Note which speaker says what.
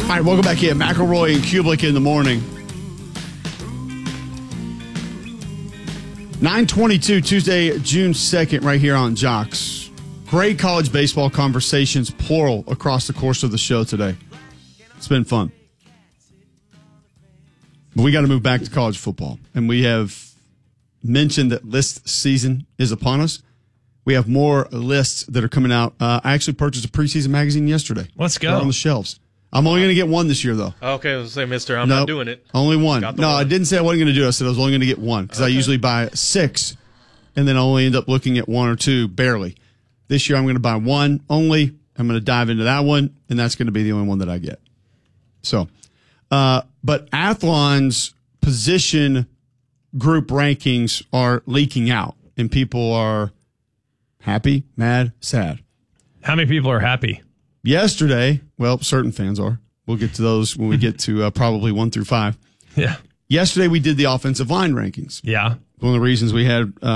Speaker 1: All right, welcome back in. McElroy and Kublik in the morning. 9:22, Tuesday, June 2nd, right here on Jocks. Great college baseball conversations, plural, across the course of the show today. It's been fun. But we got to move back to college football. And we have mentioned that list season is upon us. We have more lists that are coming out. I actually purchased a preseason magazine yesterday.
Speaker 2: Let's go.
Speaker 1: They're on the shelves. I'm only going to get one this year, though.
Speaker 3: Okay, I was going to say, mister, I'm not doing it.
Speaker 1: Only one. No,
Speaker 3: one.
Speaker 1: I didn't say I wasn't going to do it. I said I was only going to get one because I usually buy 6 and then I only end up looking at 1 or 2, barely. This year I'm going to buy one only. I'm going to dive into that one, and that's going to be the only one that I get. So, but Athlon's position group rankings are leaking out, and people are happy, mad, sad.
Speaker 2: How many people are happy?
Speaker 1: Yesterday, well, certain fans are. We'll get to those when we get to probably 1 through 5.
Speaker 2: Yeah.
Speaker 1: Yesterday, we did the offensive line rankings.
Speaker 2: Yeah.
Speaker 1: One of the reasons we had